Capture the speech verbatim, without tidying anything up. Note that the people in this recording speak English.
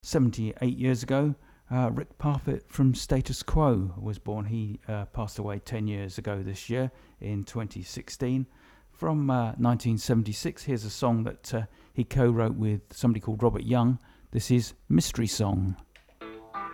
seventy-eight years ago, uh, Rick Parfitt from Status Quo was born. He uh, passed away ten years ago this year in twenty sixteen. From uh, nineteen seventy-six, here's a song that uh, he co-wrote with somebody called Robert Young. This is Mystery Song.